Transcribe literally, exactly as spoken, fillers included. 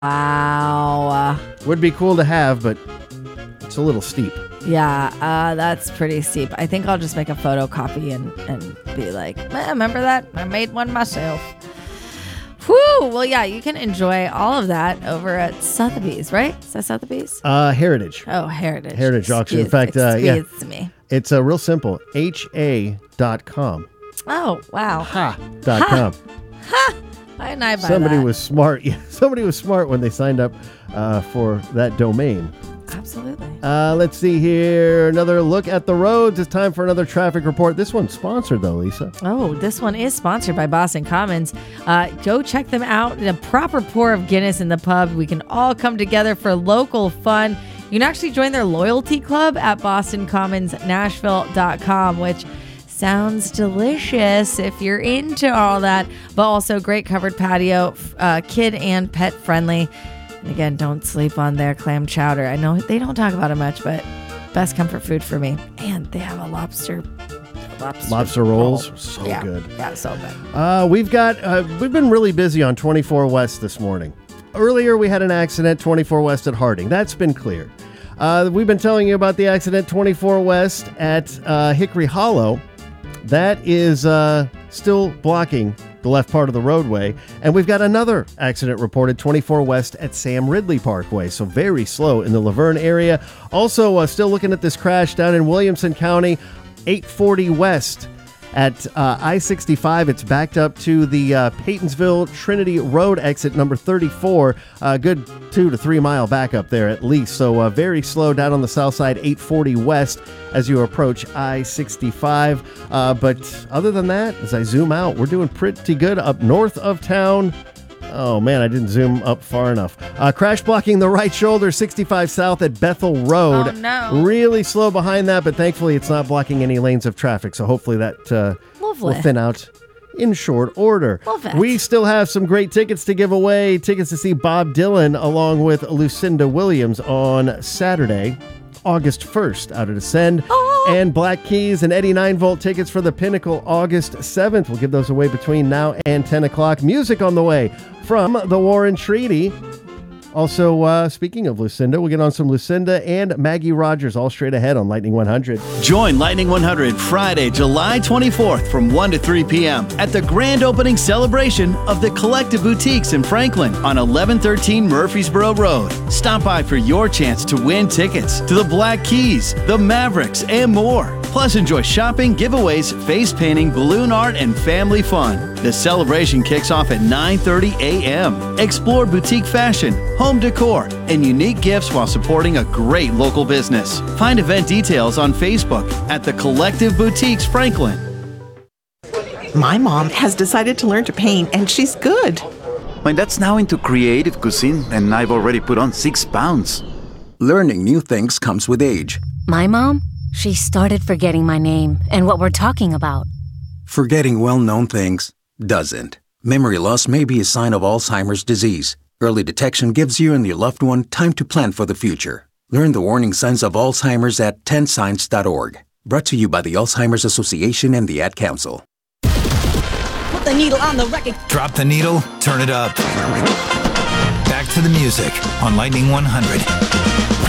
Wow. Would be cool to have, but it's a little steep. Yeah, uh, that's pretty steep. I think I'll just make a photocopy and, and be like, eh, remember that? I made one myself. Whew. Well, yeah, you can enjoy all of that over at Sotheby's, right? Is that Sotheby's? Uh, Heritage. Oh, Heritage. Heritage Auction. In Excuse- fact, uh, yeah, excuse me. it's uh, real simple. H A dot com. Oh, wow. Ha dot com. Why didn't I buy Somebody that? was smart. Yeah, somebody was smart when they signed up uh, for that domain. Absolutely. Uh, let's see here. Another look at the roads. It's time for another traffic report. This one's sponsored, though, Lisa. Oh, this one is sponsored by Boston Commons. Uh, go check them out. A proper pour of Guinness in the pub. We can all come together for local fun. You can actually join their loyalty club at boston commons nashville dot com, which sounds delicious if you're into all that, but also great covered patio, uh, kid and pet friendly. And again, don't sleep on their clam chowder. I know they don't talk about it much, but best comfort food for me. And they have a lobster lobster, Lobster rolls. roll. So yeah. good. Yeah, so good. Uh, we've got, uh, we've been really busy on twenty-four West this morning. Earlier, we had an accident, twenty-four West at Harding. That's been cleared. Uh, we've been telling you about the accident, twenty-four West at uh, Hickory Hollow. That is uh, still blocking the left part of the roadway. And we've got another accident reported, twenty-four West at Sam Ridley Parkway. So very slow in the Laverne area. Also, uh, still looking at this crash down in Williamson County, eight forty West at uh, I sixty-five. It's backed up to the uh, Paytonsville Trinity Road exit number thirty-four. A uh, good two to three mile backup there at least. So uh, very slow down on the south side, eight forty West as you approach I sixty-five. Uh, but other than that, as I zoom out, we're doing pretty good up north of town. Oh, man, I didn't zoom up far enough. Uh, crash blocking the right shoulder, sixty-five South at Bethel Road. Oh, no. Really slow behind that, but thankfully it's not blocking any lanes of traffic. So hopefully that uh, will thin out in short order. Love it. We still have some great tickets to give away. Tickets to see Bob Dylan along with Lucinda Williams on Saturday, August first, out at Ascend. Oh. And Black Keys and Eddie nine volt tickets for the Pinnacle August seventh. We'll give those away between now and ten o'clock. Music on the way from the Warren Treaty. Also, uh, speaking of Lucinda, we'll get on some Lucinda and Maggie Rogers all straight ahead on Lightning one hundred. Join Lightning one hundred Friday, July twenty-fourth from one to three p.m. at the grand opening celebration of the Collective Boutiques in Franklin on eleven thirteen Murfreesboro Road. Stop by for your chance to win tickets to the Black Keys, the Mavericks, and more. Plus, enjoy shopping, giveaways, face painting, balloon art, and family fun. The celebration kicks off at nine thirty a.m. Explore boutique fashion, home decor, and unique gifts while supporting a great local business. Find event details on Facebook at the Collective Boutiques Franklin. My mom has decided to learn to paint, and she's good. My dad's now into creative cuisine, and I've already put on six pounds. Learning new things comes with age. My mom? She started forgetting my name and what we're talking about. Forgetting well-known things doesn't. Memory loss may be a sign of Alzheimer's disease. Early detection gives you and your loved one time to plan for the future. Learn the warning signs of Alzheimer's at ten signs dot org. Brought to you by the Alzheimer's Association and the Ad Council. Put the needle on the record. Drop the needle, turn it up. Back to the music on Lightning one hundred.